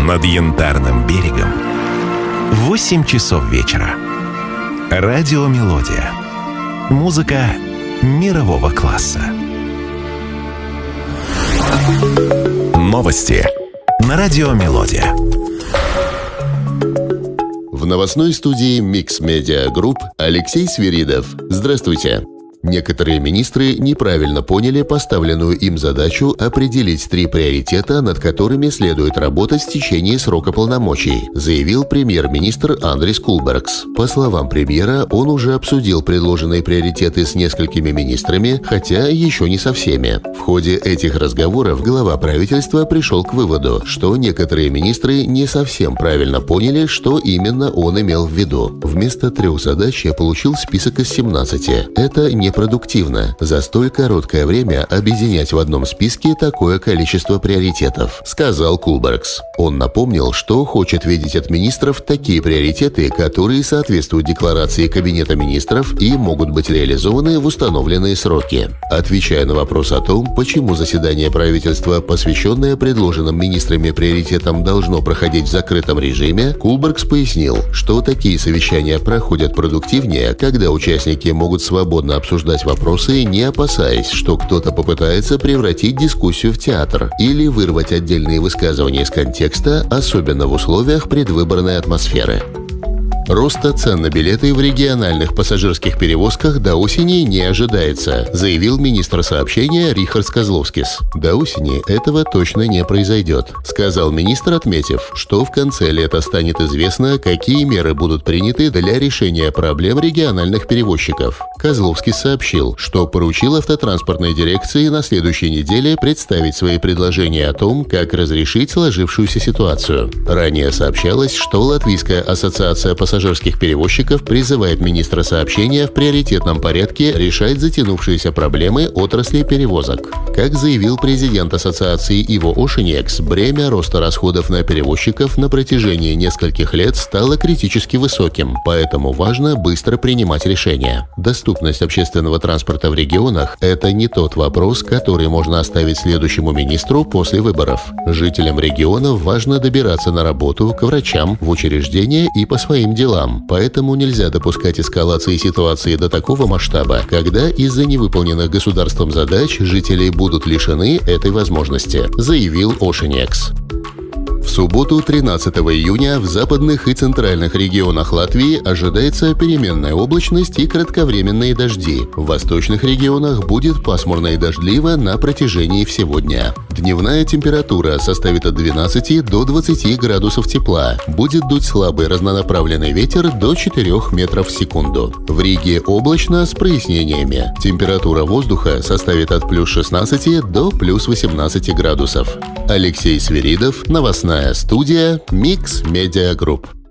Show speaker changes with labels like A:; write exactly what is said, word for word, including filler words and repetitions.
A: над Янтарным берегом восемь часов вечера. Радио «Мелодия». Музыка мирового класса. Новости на радио «Мелодия».
B: В новостной студии Mix Media Group Алексей Свиридов. Здравствуйте. Некоторые министры неправильно поняли поставленную им задачу определить три приоритета, над которыми следует работать в течение срока полномочий, заявил премьер-министр Андрис Кулбергс. По словам премьера, он уже обсудил предложенные приоритеты с несколькими министрами, хотя еще не со всеми. В ходе этих разговоров глава правительства пришел к выводу, что некоторые министры не совсем правильно поняли, что именно он имел в виду. Вместо трех задач я получил список из семнадцати. Это не продуктивно. За столь короткое время объединять в одном списке такое количество приоритетов, сказал Кулбергс. Он напомнил, что хочет видеть от министров такие приоритеты, которые соответствуют декларации Кабинета министров и могут быть реализованы в установленные сроки. Отвечая на вопрос о том, почему заседание правительства, посвященное предложенным министрами приоритетам, должно проходить в закрытом режиме, Кулбергс пояснил, что такие совещания проходят продуктивнее, когда участники могут свободно обсуждать вопросы, не опасаясь, что кто-то попытается превратить дискуссию в театр или вырвать отдельные высказывания из контекста, особенно в условиях предвыборной атмосферы. Роста цен на билеты в региональных пассажирских перевозках до осени не ожидается, заявил министр сообщения Рихард Козловскис. До осени этого точно не произойдет, сказал министр, отметив, что в конце лета станет известно, какие меры будут приняты для решения проблем региональных перевозчиков. Козловскис сообщил, что поручил автотранспортной дирекции на следующей неделе представить свои предложения о том, как разрешить сложившуюся ситуацию. Ранее сообщалось, что Латвийская ассоциация пассажирских пассажирских перевозчиков призывает министра сообщения в приоритетном порядке решать затянувшиеся проблемы отрасли перевозок. Как заявил президент ассоциации Иво Ошинекс, бремя роста расходов на перевозчиков на протяжении нескольких лет стало критически высоким, поэтому важно быстро принимать решения. Доступность общественного транспорта в регионах – это не тот вопрос, который можно оставить следующему министру после выборов. Жителям регионов важно добираться на работу, к врачам, в учреждения и по своим делам. Поэтому нельзя допускать эскалации ситуации до такого масштаба, когда из-за невыполненных государством задач жители будут лишены этой возможности, заявил Ошинекс. В субботу, тринадцатого июня, в западных и центральных регионах Латвии ожидается переменная облачность и кратковременные дожди. В восточных регионах будет пасмурно и дождливо на протяжении всего дня. Дневная температура составит от двенадцати до двадцати градусов тепла. Будет дуть слабый разнонаправленный ветер до четырёх метров в секунду. В Риге облачно с прояснениями. Температура воздуха составит от плюс шестнадцати до плюс восемнадцати градусов. Алексей Свиридов, новостная студия Mix Media Group.